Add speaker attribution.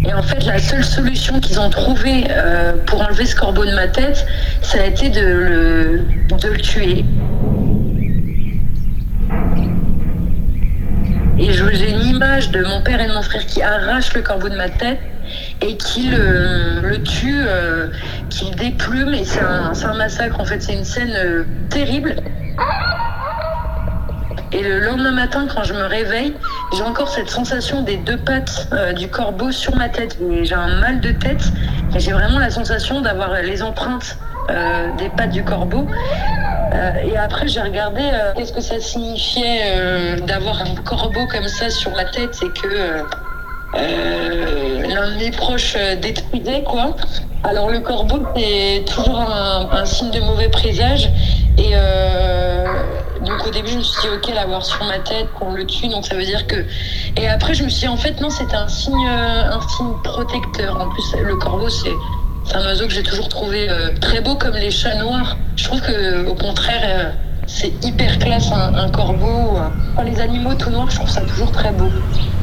Speaker 1: Et en fait, la seule solution qu'ils ont trouvée pour enlever ce corbeau de ma tête, ça a été de le tuer. Et j'ai une image de mon père et de mon frère qui arrachent le corbeau de ma tête et qui le tuent, qui le déplument. Et c'est un massacre, en fait. C'est une scène terrible. Et le lendemain matin, quand je me réveille, j'ai encore cette sensation des deux pattes du corbeau sur ma tête. Et j'ai un mal de tête et j'ai vraiment la sensation d'avoir les empreintes des pattes du corbeau. Et après, j'ai regardé qu'est-ce que ça signifiait d'avoir un corbeau comme ça sur la tête. C'est que l'un de mes proches détruisait, quoi. Alors le corbeau, c'est toujours un signe de mauvais présage. Et donc au début, je me suis dit, ok, l'avoir sur ma tête, qu'on le tue, donc ça veut dire que... Et après, je me suis dit, en fait, non, c'était un signe protecteur. En plus, le corbeau, c'est un oiseau que j'ai toujours trouvé très beau, comme les chats noirs. Je trouve que, au contraire, c'est hyper classe, un corbeau. Enfin, les animaux tout noirs, je trouve ça toujours très beau.